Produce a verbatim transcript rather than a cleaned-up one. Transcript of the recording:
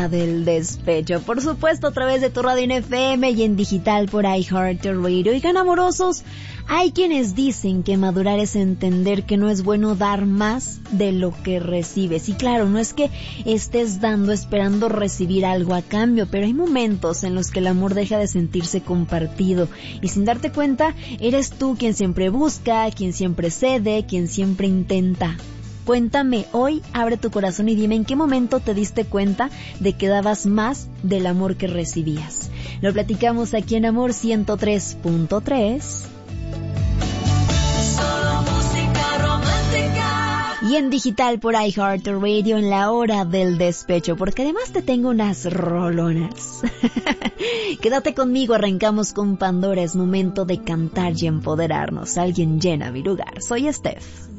hora del despecho. Por supuesto, a través de tu radio en F M y en digital por iHeartRadio. Oigan, amorosos, hay quienes dicen que madurar es entender que no es bueno dar más de lo que recibes. Y claro, no es que estés dando esperando recibir algo a cambio, pero hay momentos en los que el amor deja de sentirse compartido. Y sin darte cuenta, eres tú quien siempre busca, quien siempre cede, quien siempre intenta. Cuéntame hoy, abre tu corazón y dime en qué momento te diste cuenta de que dabas más del amor que recibías. Lo platicamos aquí en Amor ciento tres punto tres. Solo música romántica. Y en digital por iHeartRadio en la hora del despecho, porque además te tengo unas rolonas. Quédate conmigo, arrancamos con Pandora, es momento de cantar y empoderarnos. Alguien llena mi lugar. Soy Steph.